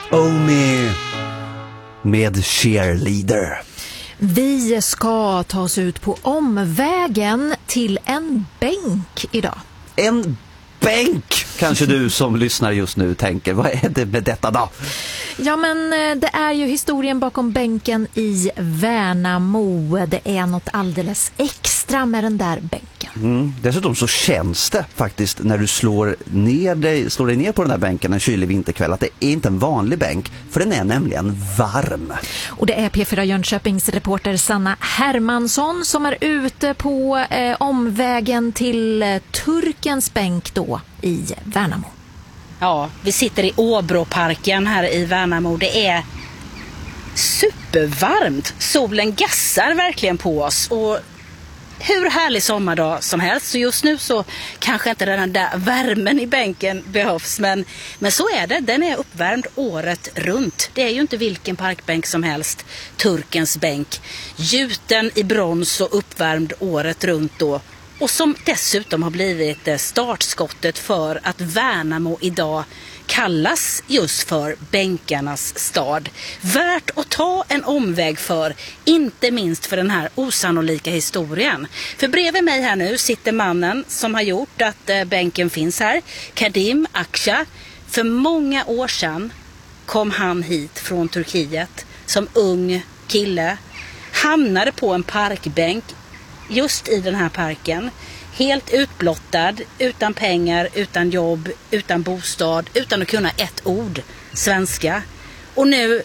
Omi med Cheerleader. Vi ska ta oss ut på omvägen till en bänk idag. En bänk, kanske du som lyssnar just nu tänker. Vad är det med detta då? Ja, men det är ju historien bakom bänken i Värnamo. Det är något alldeles extra med den där bänken. Dessutom så känns det faktiskt när du slår dig ner på den här bänken en kylig vinterkväll att det är inte en vanlig bänk, för den är nämligen varm. Och det är P4 Jönköpings reporter Sanna Hermansson som är ute på omvägen till Turkens bänk då i Värnamo. Ja, vi sitter i Åbråparken här i Värnamo. Det är supervarmt. Solen gassar verkligen på oss och hur härlig sommardag som helst. Så just nu så kanske inte den där värmen i bänken behövs. Men så är det. Den är uppvärmd året runt. Det är ju inte vilken parkbänk som helst. Turkens bänk. Gjuten i brons och uppvärmd året runt då. Och som dessutom har blivit startskottet för att Värnamo idag kallas just för bänkarnas stad. Värt att ta en omväg för, inte minst för den här osannolika historien. För bredvid mig här nu sitter mannen som har gjort att bänken finns här, Kadim Akça. För många år sedan kom han hit från Turkiet som ung kille. Hamnade på en parkbänk just i den här parken. Helt utblottad, utan pengar, utan jobb, utan bostad, utan att kunna ett ord svenska. Och nu,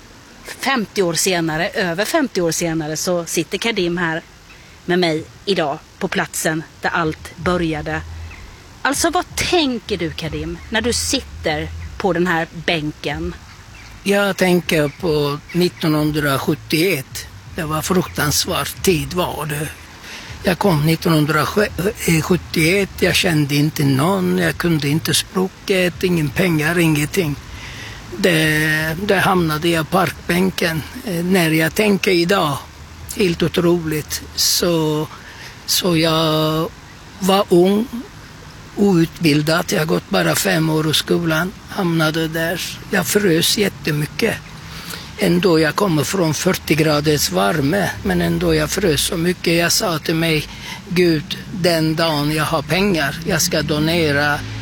över 50 år senare, så sitter Kadim här med mig idag på platsen där allt började. Alltså, vad tänker du, Kadim, när du sitter på den här bänken? Jag tänker på 1971. Det var fruktansvärd tid var det. Jag kom 1971, jag kände inte någon, jag kunde inte språket, ingen pengar, ingenting. Där hamnade jag på parkbänken. När jag tänker idag, helt otroligt, så jag var ung, outbildad, jag har gått bara 5 år i skolan, hamnade där. Jag frös jättemycket. Ändå jag kommer från 40 graders värme, men ändå jag frös så mycket. Jag sa till mig, Gud, den dagen jag har pengar, jag ska donera